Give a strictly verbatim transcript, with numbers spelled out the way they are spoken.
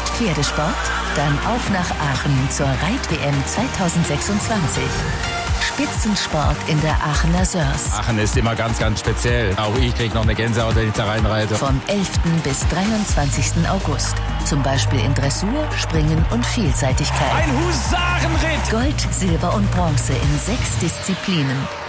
Pferdesport? Dann auf nach Aachen zur Reit-W M zweitausendsechsundzwanzig. Spitzensport in der Aachener Sörs. Aachen ist immer ganz, ganz speziell. Auch ich kriege noch eine Gänsehaut, wenn ich da reinreite. Vom elften bis dreiundzwanzigsten August. Zum Beispiel in Dressur, Springen und Vielseitigkeit. Ein Husarenritt! Gold, Silber und Bronze in sechs Disziplinen.